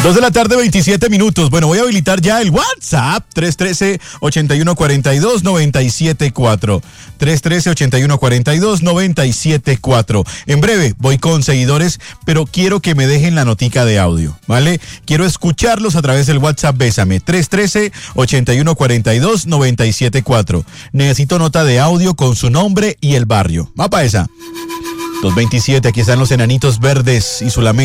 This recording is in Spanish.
2:27 p.m. Bueno, voy a habilitar ya el WhatsApp 313-8142-974. 313-8142-974. En breve voy con seguidores, pero quiero que me dejen la notica de audio, ¿vale? Quiero escucharlos a través del WhatsApp Bésame. 313-8142-974. Necesito nota de audio con su nombre y el barrio. Va para esa. 2:27, aquí están los Enanitos Verdes y su lamento.